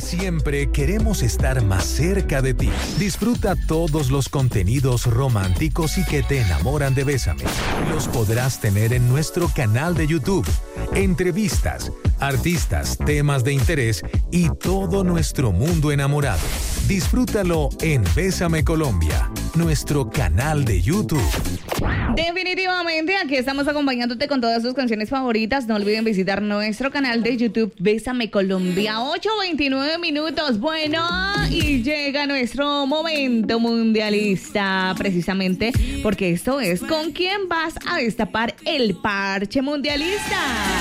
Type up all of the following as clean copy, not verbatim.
siempre queremos estar más cerca de ti. Disfruta todos los contenidos románticos y que te enamoran de Bésame. Los podrás tener en nuestro canal de YouTube. Entrevistas, artistas, temas de interés y todo nuestro mundo enamorado. Disfrútalo en Bésame Colombia, nuestro canal de YouTube. Definitivamente, aquí estamos acompañándote con todas tus canciones favoritas. No olviden visitar nuestro canal de YouTube Bésame Colombia. 8:29 minutos. Bueno, y llega nuestro momento mundialista, precisamente porque esto es ¿con quién vas a destapar el parche mundialista?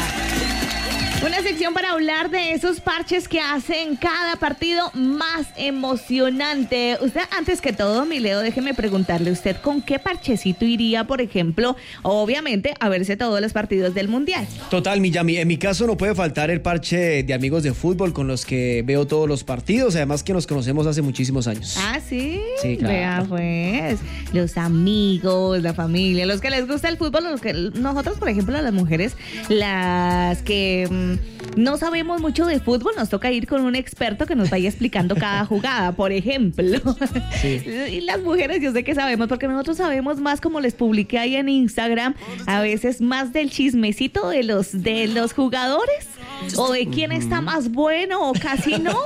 Una sección para hablar de esos parches que hacen cada partido más emocionante. Usted, antes que todo, mi Leo, déjeme preguntarle, ¿usted con qué parchecito iría, por ejemplo, obviamente, a verse todos los partidos del Mundial? Total, Miyami, en mi caso no puede faltar el parche de amigos de fútbol con los que veo todos los partidos, además que nos conocemos hace muchísimos años. Ah, ¿sí? Sí, claro. Vea, pues, los amigos, la familia, los que les gusta el fútbol, los que nosotros, por ejemplo, las mujeres, las que no sabemos mucho de fútbol, nos toca ir con un experto que nos vaya explicando cada jugada, por ejemplo. Sí. Y las mujeres, yo sé que sabemos, porque nosotros sabemos más, como les publiqué ahí en Instagram, a veces más del chismecito de los jugadores, o de quién está más bueno, o casi no,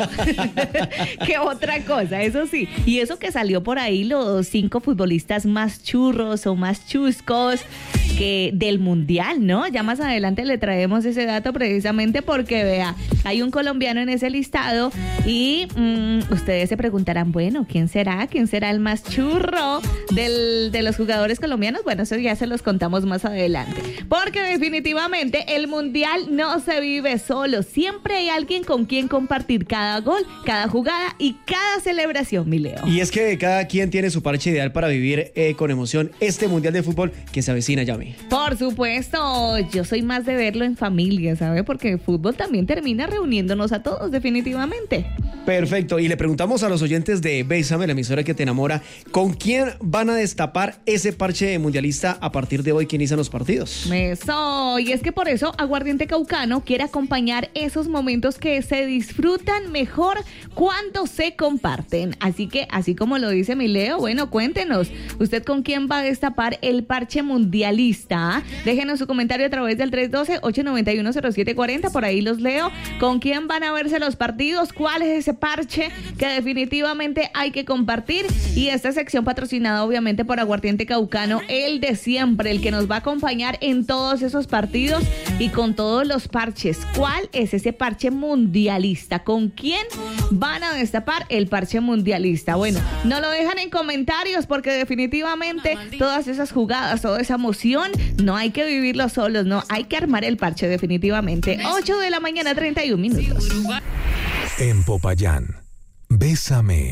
que otra cosa, eso sí. Y eso que salió por ahí, los 5 futbolistas más churros o más chuscos que del Mundial, ¿no? Ya más adelante le traemos ese dato precisamente porque, vea, hay un colombiano en ese listado y ustedes se preguntarán, bueno, ¿quién será? ¿Quién será el más churro de los jugadores colombianos? Bueno, eso ya se los contamos más adelante. Porque definitivamente el Mundial no se vive solo. Siempre hay alguien con quien compartir cada gol, cada jugada y cada celebración, mi Leo. Y es que cada quien tiene su parche ideal para vivir con emoción este Mundial de Fútbol que se avecina, Yami. Por supuesto, yo soy más de verlo en familia, ¿sabe? Porque el fútbol también termina reuniéndonos a todos, definitivamente. Perfecto, y le preguntamos a los oyentes de Bésame, la emisora que te enamora, ¿con quién van a destapar ese parche mundialista a partir de hoy que inician los partidos? Eso, y es que por eso Aguardiente Caucano quiere acompañar esos momentos que se disfrutan mejor cuando se comparten. Así que, así como lo dice mi Leo, bueno, cuéntenos, ¿usted con quién va a destapar el parche mundialista? Déjenos su comentario a través del 312-891-0740, por ahí los leo. ¿Con quién van a verse los partidos? ¿Cuál es ese parche que definitivamente hay que compartir? Y esta sección patrocinada obviamente por Aguardiente Caucano, el de siempre, el que nos va a acompañar en todos esos partidos y con todos los parches. ¿Cuál es ese parche mundialista? ¿Con quién van a destapar el parche mundialista? Bueno, no lo dejan en comentarios porque definitivamente todas esas jugadas, toda esa emoción, no hay que vivirlo solos, no, hay que armar el parche definitivamente. 8 de la mañana, 31 minutos. En Popayán, Bésame.